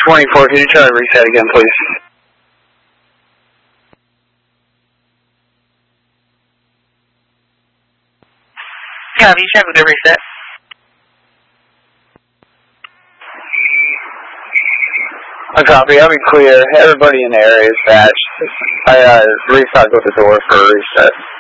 24, can you try to reset again, please? Yeah, you check with the reset. I copy, I'll be clear. Everybody in the area is patched. I reset with the door for a reset.